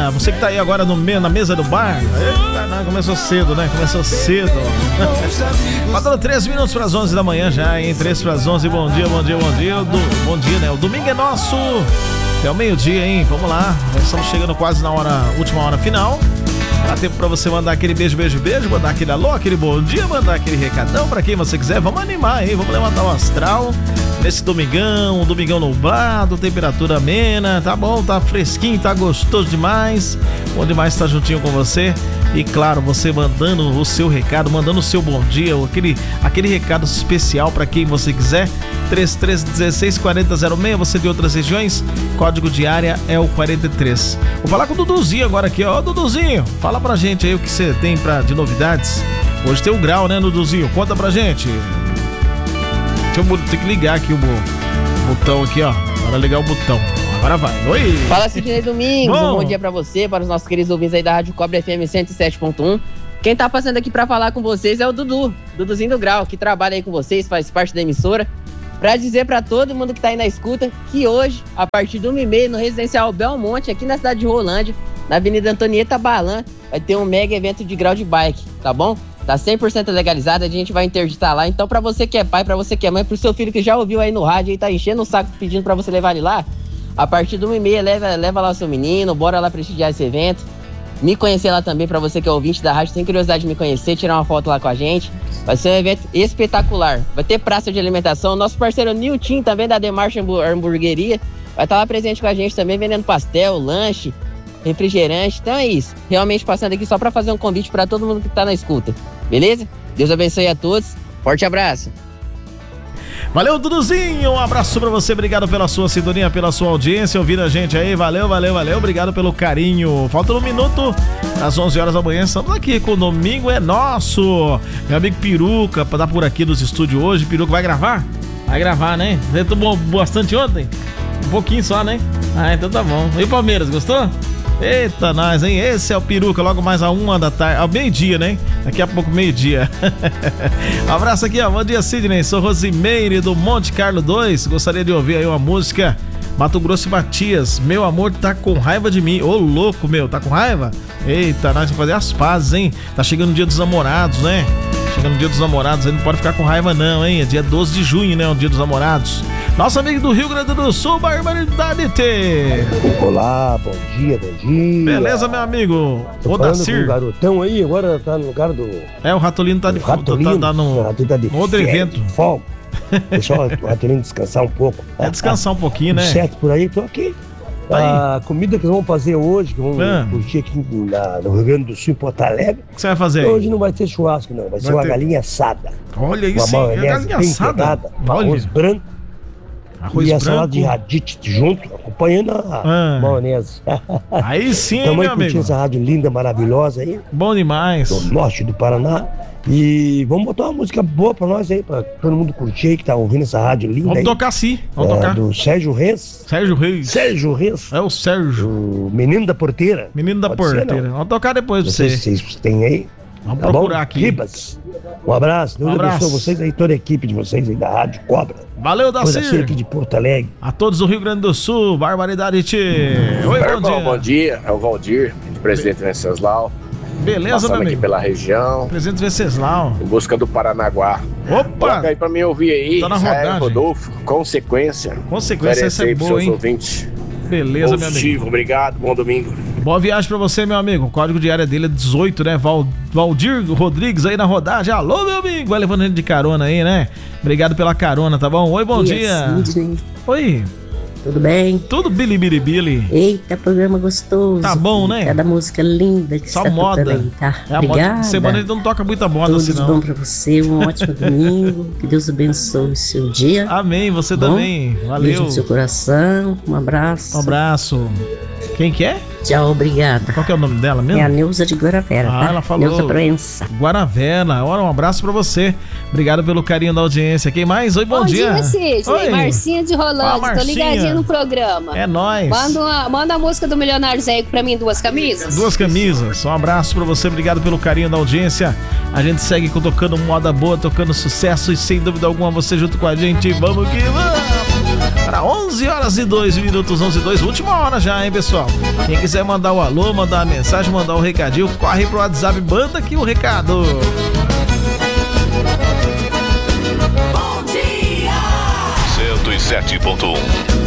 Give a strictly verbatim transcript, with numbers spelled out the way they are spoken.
dia. Você que tá aí agora no, na mesa do bar. Eita, não, começou cedo, né? Começou cedo. Faltando três minutos para as onze da manhã já, hein? três para as onze. Bom dia, bom dia, bom dia. Do, bom dia, né? O domingo é nosso. É o meio-dia, hein? Vamos lá. Nós estamos chegando quase na hora, última hora final. Dá tempo pra você mandar aquele beijo, beijo, beijo, mandar aquele alô, aquele bom dia, mandar aquele recadão pra quem você quiser. Vamos animar, hein? Vamos levantar o astral nesse domingão, um domingão nublado, temperatura amena, tá bom? Tá fresquinho, tá gostoso demais. Bom demais estar juntinho com você. E claro, você mandando o seu recado, mandando o seu bom dia, aquele, aquele recado especial pra quem você quiser. três três um seis, quatro zero zero seis, você de outras regiões, código de área é o quarenta e três. Vou falar com o Duduzinho agora aqui, ó. Duduzinho, fala pra gente aí o que você tem pra, de novidades. Hoje tem o grau, né, Duduzinho? Conta pra gente. Deixa eu ter que ligar aqui o, o botão aqui, ó. Bora ligar o botão. Agora vai. Oi! Fala, Sidney Domingos. Bom. Um bom dia pra você, para os nossos queridos ouvintes aí da Rádio Cobre F M cento e sete ponto um. Quem tá passando aqui pra falar com vocês é o Dudu, Duduzinho do Grau, que trabalha aí com vocês, faz parte da emissora. Pra dizer pra todo mundo que tá aí na escuta que hoje, a partir de uma e meia, no Residencial Belmonte, aqui na cidade de Rolândia, na Avenida Antonieta Balan, vai ter um mega evento de grau de bike, tá bom? Tá cem por cento legalizado, a gente vai interditar lá. Então, pra você que é pai, pra você que é mãe, pro seu filho que já ouviu aí no rádio e tá enchendo o saco pedindo pra você levar ele lá, a partir de uma e meia, leva, leva lá o seu menino, bora lá prestigiar esse evento. Me conhecer lá também, pra você que é ouvinte da rádio, tem curiosidade de me conhecer, tirar uma foto lá com a gente. Vai ser um evento espetacular. Vai ter praça de alimentação. Nosso parceiro Nilton, também da Demarcha Hamburgueria, vai estar lá presente com a gente também, vendendo pastel, lanche, refrigerante. Então é isso. Realmente passando aqui só pra fazer um convite pra todo mundo que tá na escuta. Beleza? Deus abençoe a todos. Forte abraço. Valeu, Duduzinho, um abraço pra você, obrigado pela sua sintonia, pela sua audiência, ouvindo a gente aí, valeu, valeu, valeu, obrigado pelo carinho. Falta um minuto, às onze horas da manhã, estamos aqui com o Domingo é Nosso. Meu amigo Peruca, tá por aqui nos estúdios hoje. Peruca vai gravar? Vai gravar, né? Você tomou bastante ontem? Um pouquinho só, né? Ah, então tá bom. E o Palmeiras, gostou? Eita, nós, hein? Esse é o Peruca, logo mais a uma da tarde, ao meio-dia, né? Daqui a pouco, meio-dia. Abraço aqui, ó. Bom dia, Sidney. Sou Rosimeire do Monte Carlo dois. Gostaria de ouvir aí uma música. Mato Grosso e Matias. Meu amor tá com raiva de mim. Ô, louco, meu, tá com raiva? Eita, nós vamos fazer as pazes, hein? Tá chegando o dia dos namorados, né? Chegando o dia dos namorados, aí não pode ficar com raiva não, hein? É dia doze de junho, né? O dia dos namorados. Nosso amigo do Rio Grande do Sul, Barbaridade T. Olá, bom dia, bom dia. Beleza, meu amigo? Tô falando com o garotão aí, agora tá no lugar do... É, o Ratolino tá de folga, tá, tá no... O Ratolino tá de no outro férias, evento. De folga. Deixa o Ratolino descansar um pouco. É descansar um pouquinho, né? Certo, por aí, tô aqui. A comida que nós vamos fazer hoje, que vamos ah. curtir aqui na, no Rio Grande do Sul, em Porto Alegre. O que você vai fazer? Hoje não vai ter churrasco, não. Vai, vai ser uma ter... galinha assada. Olha isso, uma maionese galinha bem assada. Pegada, arroz branco. Arroz e a branco. salada de radite junto, acompanhando a ah. maionese. Aí sim, Estamos meu aí curtindo amigo. Essa rádio linda, maravilhosa aí. Bom demais. Do norte do Paraná. E vamos botar uma música boa pra nós aí, pra todo mundo curtir aí, que tá ouvindo essa rádio linda. Vamos aí. tocar sim, vamos é, tocar. Do Sérgio Reis. Sérgio Reis. Sérgio Reis. É o Sérgio. O Menino da Porteira. Menino da Pode Porteira. Ser, vamos tocar depois pra você. Vocês têm aí. Vamos tá procurar bom? aqui. Ribas. Um abraço. Deus um abraço. abençoe vocês aí, toda a equipe de vocês aí da Rádio Cobra. Valeu, Dacir. aqui de Porto Alegre. A todos do Rio Grande do Sul, Barbaridade T. Oi, Meu bom irmão, dia. bom dia. É o Valdir, presidente Venceslau. Beleza, Passando meu amigo. aqui pela região. Presidente Venceslau. Em busca do Paranaguá. Opa! Coloca aí pra mim ouvir aí. Tá na Israel rodagem. Rodolfo, consequência. Consequência, essa é boa, hein? Ouvintes. Beleza, meu amigo. Positivo, obrigado, bom domingo. Boa viagem pra você, meu amigo. O código de área dele é dezoito, né? Val, Valdir Rodrigues aí na rodagem. Alô, meu amigo. Vai levando ele de carona aí, né? Obrigado pela carona, tá bom? Oi, bom Yes, dia. Sidney. Oi. Tudo bem? Tudo Billy Billy Billy. Eita, programa gostoso. Tá bom, né? Cada música linda que Só você tá moda. tocando aí, tá? É a Obrigada. moda. Semana ele não toca muita moda Tudo assim, de não. bom pra você, um ótimo domingo. Que Deus abençoe o seu dia. Amém, você bom? também. Valeu. Beijo no seu coração, um abraço. Um abraço. Quem que é? Tchau, obrigada. Qual que é o nome dela mesmo? É a Neuza de Guaravera, Ah, tá? ela falou. Neuza Proença. Guaravera. Ora, um abraço pra você. Obrigado pelo carinho da audiência. Quem mais? Oi, bom, bom dia. dia, Sidney. Oi. Marcinha de Rolândia. Fala, Tô ligadinha no programa. É nóis. Manda, uma, manda a música do Milionário Zé pra mim, duas camisas. Duas camisas. Um abraço pra você. Obrigado pelo carinho da audiência. A gente segue com tocando moda boa, tocando sucesso e sem dúvida alguma você junto com a gente. Vamos que vamos. Agora onze horas e dois minutos, onze e dois, última hora já, hein, pessoal? Quem quiser mandar o alô, mandar uma mensagem, mandar um recadinho, corre pro WhatsApp, manda aqui o recado. Bom dia! cento e sete ponto um